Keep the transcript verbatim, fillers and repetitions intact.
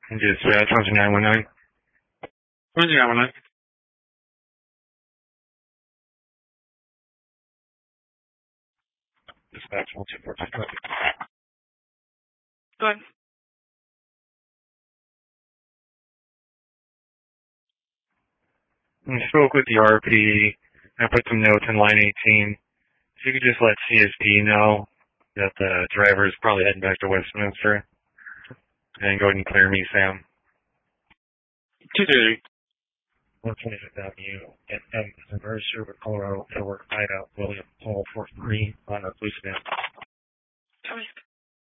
Dispatch one two nine one nine. one two nine one nine. Dispatch one two four two. Go ahead. I spoke with the R P. I put some notes in line eighteen. If you could just let C S D know that the driver is probably heading back to Westminster. And go ahead and clear me, Sam. two thirty. one twenty-fifth Avenue at M. Mercer, Colorado, Edward, Hideout, William, Paul, four three on a police van. Copy.